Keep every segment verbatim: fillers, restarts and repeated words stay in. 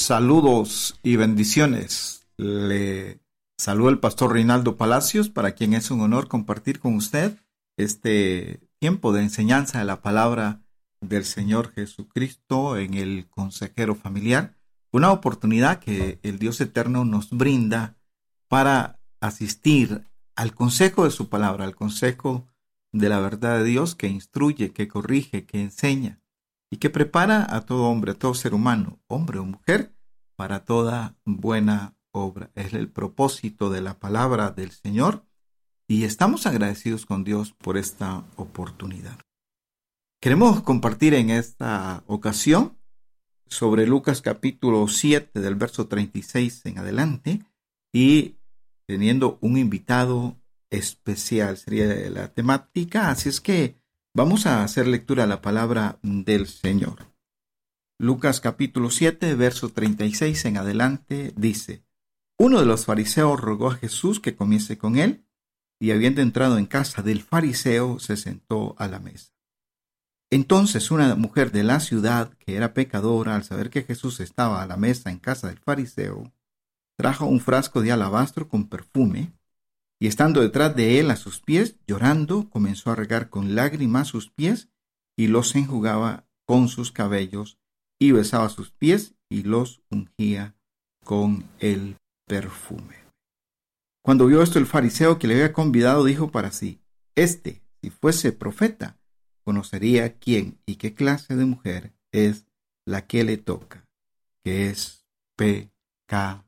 Saludos y bendiciones. Le saluda el pastor Reinaldo Palacios, para quien es un honor compartir con usted este tiempo de enseñanza de la palabra del Señor Jesucristo en el consejero familiar. Una oportunidad que el Dios eterno nos brinda para asistir al consejo de su palabra, al consejo de la verdad de Dios, que instruye, que corrige, que enseña y que prepara a todo hombre, a todo ser humano, hombre o mujer, para toda buena obra. Es el propósito de la palabra del Señor y estamos agradecidos con Dios por esta oportunidad. Queremos compartir en esta ocasión sobre Lucas capítulo siete del verso treinta y seis en adelante, y teniendo un invitado especial sería la temática, así es que vamos a hacer lectura a la palabra del Señor. Lucas capítulo siete, verso treinta y seis en adelante dice: Uno de los fariseos rogó a Jesús que comiese con él, y habiendo entrado en casa del fariseo, se sentó a la mesa. Entonces una mujer de la ciudad, que era pecadora, al saber que Jesús estaba a la mesa en casa del fariseo, trajo un frasco de alabastro con perfume, y estando detrás de él a sus pies, llorando, comenzó a regar con lágrimas sus pies, y los enjugaba con sus cabellos, y besaba sus pies, y los ungía con el perfume. Cuando vio esto el fariseo que le había convidado, dijo para sí: Este, si fuese profeta, conocería quién y qué clase de mujer es la que le toca, que es pecadora.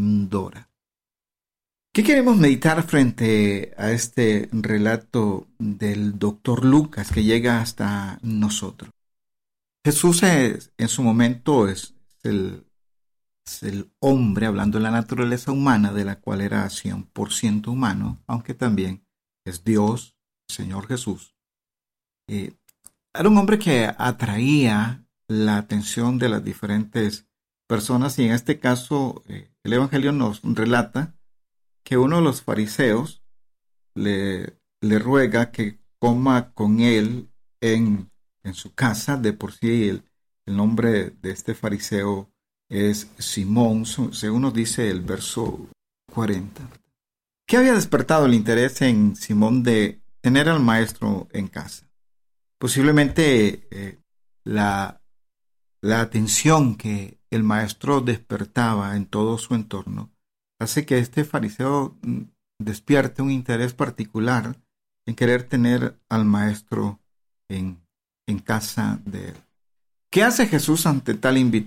¿Qué queremos meditar frente a este relato del doctor Lucas que llega hasta nosotros? Jesús es, en su momento es el, es el hombre, hablando de la naturaleza humana, de la cual era cien por ciento humano, aunque también es Dios, Señor Jesús. Eh, era un hombre que atraía la atención de las diferentes personas, y en este caso eh, el Evangelio nos relata que uno de los fariseos le, le ruega que coma con él en, en su casa. De por sí el, el nombre de este fariseo es Simón, según nos dice el verso cuarenta. ¿Qué había despertado el interés en Simón de tener al maestro en casa? Posiblemente eh, la, la atención que el maestro despertaba en todo su entorno hace que este fariseo despierte un interés particular en querer tener al maestro en, en casa de él. ¿Qué hace Jesús ante tal